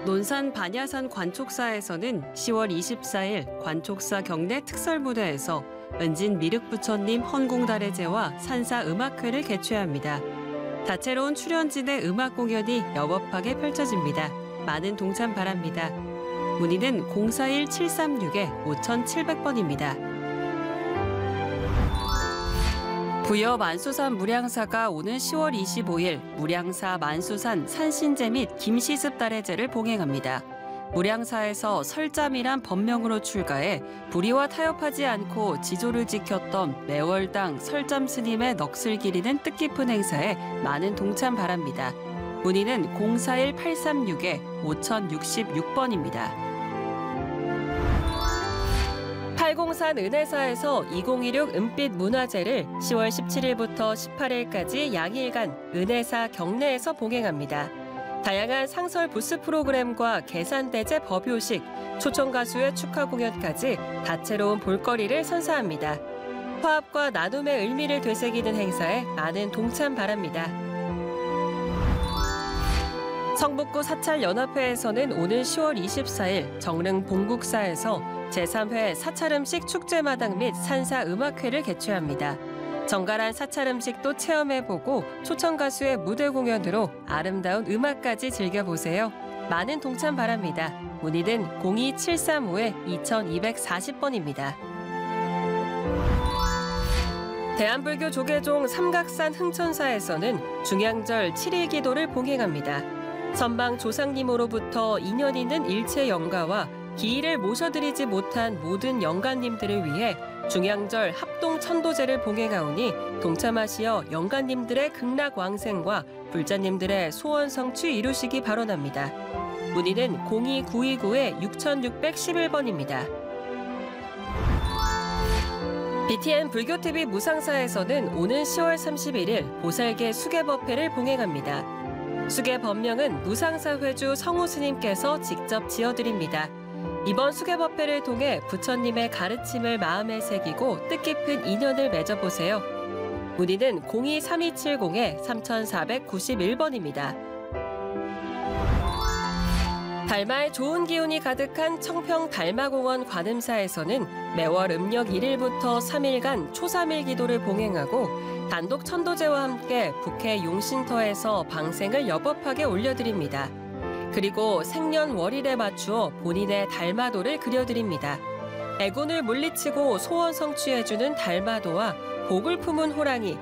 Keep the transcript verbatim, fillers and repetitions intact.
논산 반야산 관촉사에서는 시월 이십사일 관촉사 경내 특설무대에서 은진 미륵부처님 헌궁다래제와 산사 음악회를 개최합니다. 다채로운 출연진의 음악 공연이 여법하게 펼쳐집니다. 많은 동참 바랍니다. 문의는 공사일 칠삼육 오칠공 번입니다. 부여 만수산 무량사가 오는 시월 이십오일 무량사 만수산 산신제 및 김시습 다래제를 봉행합니다. 무량사에서 설잠이란 법명으로 출가해 불의와 타협하지 않고 지조를 지켰던 매월당 설잠 스님의 넋을 기리는 뜻깊은 행사에 많은 동참 바랍니다. 문의는 공사일 팔삼육 오천육십육 번입니다. 팔공산 은혜사에서 이천이십육 은빛 문화제를 시월 십칠일부터 십팔일까지 양일간 은혜사 경내에서 봉행합니다. 다양한 상설 부스 프로그램과 계산대제 법요식, 초청 가수의 축하 공연까지 다채로운 볼거리를 선사합니다. 화합과 나눔의 의미를 되새기는 행사에 많은 동참 바랍니다. 성북구 사찰연합회에서는 오는 시월 이십사일 정릉 봉국사에서 제삼회 사찰음식 축제마당 및 산사음악회를 개최합니다. 정갈한 사찰음식도 체험해보고 초청 가수의 무대 공연으로 아름다운 음악까지 즐겨보세요. 많은 동참 바랍니다. 문의는 공이 칠삼오 이천이백사십 번입니다. 대한불교 조계종 삼각산 흥천사에서는 중양절 칠일 기도를 봉행합니다. 선방 조상님으로부터 인연 있는 일체 영가와 기일을 모셔드리지 못한 모든 영가님들을 위해 중양절 합동 천도제를 봉행하오니 동참하시어 영가님들의 극락왕생과 불자님들의 소원 성취 이루시기 바라옵니다. 문의는 공이 구이구 육육일일 번입니다. 비티엔 불교티비 무상사에서는 오는 시월 삼십일일 보살계 수계법회를 봉행합니다. 수계 법명은 무상사회주 성우 스님께서 직접 지어드립니다. 이번 수계법회를 통해 부처님의 가르침을 마음에 새기고 뜻깊은 인연을 맺어보세요. 문의는 공이 삼이칠공 삼사구일 번입니다. 달마의 좋은 기운이 가득한 청평 달마공원 관음사에서는 매월 음력 일일부터 삼일간 초삼일 기도를 봉행하고 단독 천도제와 함께 북해 용신터에서 방생을 여법하게 올려드립니다. 그리고 생년월일에 맞추어 본인의 달마도를 그려드립니다. 애군을 물리치고 소원 성취해주는 달마도와 복을 품은 호랑이,